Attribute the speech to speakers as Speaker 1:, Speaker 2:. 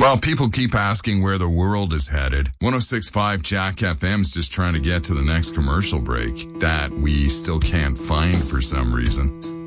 Speaker 1: Well, people keep asking where the world is headed. 106.5 Jack FM's just trying to get to the next commercial break that we still can't find for some reason.